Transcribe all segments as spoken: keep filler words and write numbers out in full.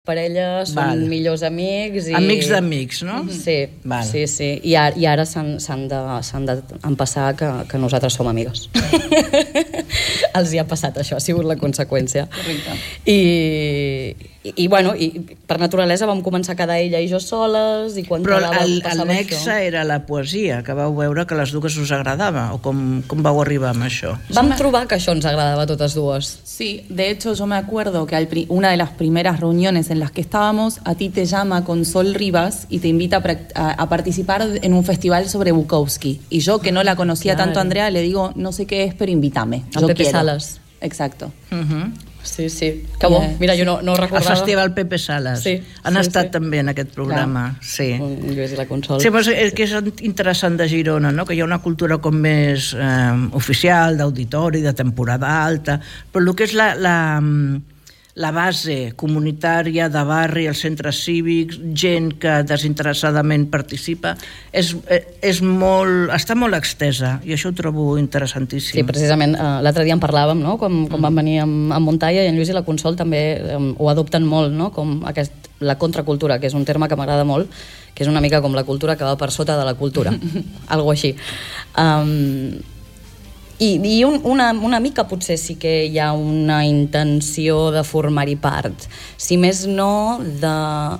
parella, són Val. millors amics i... Amics d'amics, no? Sí, Val. sí, sí. I ara, i ara s'han, s'han de, s'han de empassar que, que nosaltres som amigues. Els hi ha passat això, ha sigut la conseqüència. Correcte. I, i, i bueno, i per naturalesa vam començar a quedar ella i jo soles, i quan Però quedàvem el, el passava nexe això. era la poesia, que vau veure que les dues us agradava, o com, com vau arribar amb això? Vam trobar que això ens agradava a totes dues. Sí, de hecho yo me acuerdo que al pri- una de las primeras reuniones en las que estábamos, a ti te llama Consol Rivas y te invita a, prac- a- a participar en un festival sobre Bukowski. Y yo, que no la conocía Claro. tanto a Andrea, le digo, no sé qué es, pero invítame. A Yo Pepe quiero. Salas. Exacto. Uh-huh. Sí, sí. Que bo. Yeah. Mira, jo no, no ho El recordava. Festival Pepe Salas. Sí, Han sí, estat sí. també en aquest programa, sí. Un Lluís i la Consol. Sí, però és que és interessant de Girona, no? Que hi ha una cultura com més eh, oficial, d'auditori, de temporada alta, però el que és la, la, la base comunitària de barri, els centres cívics, gent que desinteressadament participa, és, és molt, està molt extesa, i això ho trobo interessantíssim. Sí, precisament, eh, l'altre dia en parlàvem, no?, com, com van venir amb, amb Montalla, i en Lluís i la Consol també eh, ho adopten molt, no?, com aquest, la contracultura, que és un terme que m'agrada molt, que és una mica com la cultura que va per sota de la cultura, algo així. Um, I, i un, una, una mica potser sí que hi ha una intenció de formar-hi part, si més no de,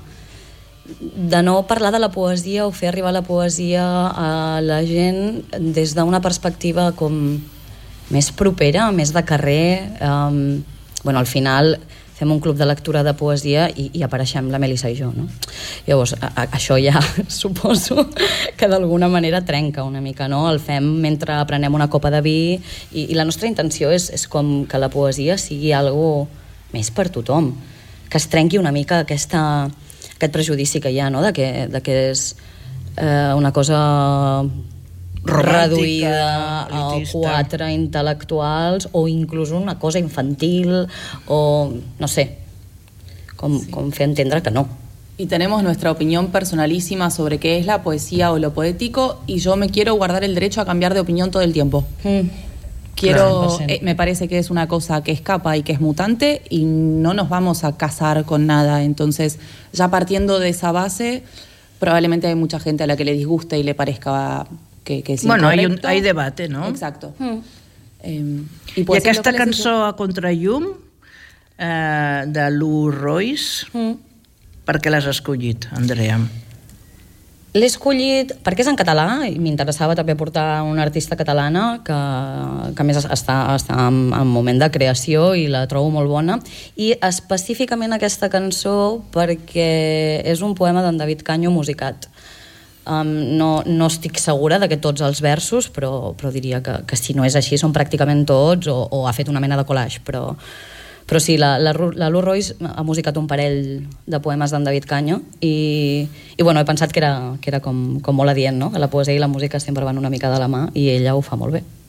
de no parlar de la poesia o fer arribar la poesia a la gent des d'una perspectiva com més propera, més de carrer. Um, bueno, al final fem un club de lectura de poesia i, i apareixem la Melissa i jo, no? Llavors, a, a, això ja suposo que d'alguna manera trenca una mica, no? El fem mentre prenem una copa de vi i, i la nostra intenció és, és com que la poesia sigui algo més per tothom, que es trenqui una mica aquesta, aquest prejudici que hi ha, no? De que, de que és eh, una cosa Romàntica, reduïda a elitista. quatre intel·lectuals o inclús una cosa infantil o no sé, com, sí. com fer entendre que no. Y tenemos nuestra opinión personalísima sobre qué es la poesía o lo poético, y yo me quiero guardar el derecho a cambiar de opinión todo el tiempo. Mm. Quiero, Claro, eh, me parece que es una cosa que escapa y que es mutante, y no nos vamos a casar con nada. Entonces, ya partiendo de esa base, probablemente hay mucha gente a la que le disguste y le parezca que, que es Bueno, hay, un, incorrecto. hay debate, no? Exacto. Mm. Eh, I poesía aquesta local es eso. cançó a contrallum eh, de Lou Royce, Mm. per què l'has escollit, Andrea? L'he escollit perquè és en català i m'interessava també portar una artista catalana que, que a més està, està en, en moment de creació i la trobo molt bona, i específicament aquesta cançó perquè és un poema d'en David Canyo musicat. Um, no, no estic segura de que tots els versos, però, però diria que, que si no és així són pràcticament tots, o, o ha fet una mena de collage, però, però sí, la, la, la Lou Royce ha musicat un parell de poemes d'en David Canyo i, i bueno, he pensat que era, que era com, com molt adient, no? Que la poesia i la música sempre van una mica de la mà i ella ho fa molt bé.